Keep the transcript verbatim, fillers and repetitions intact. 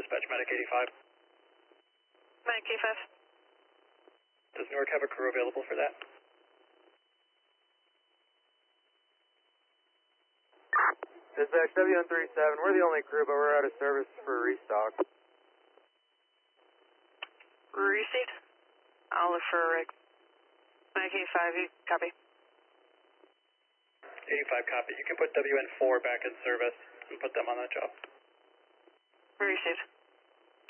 dispatch Medic eighty-five. Medic eighty-five. Does Newark have a crew available for that? Dispatch W one thirty-seven, we're the only crew, but we're out of service for restock. Received. I'll look for a rig. Medic eighty-five, you copy. eighty-five copy. You can put W N four back in service and put them on that job. Received.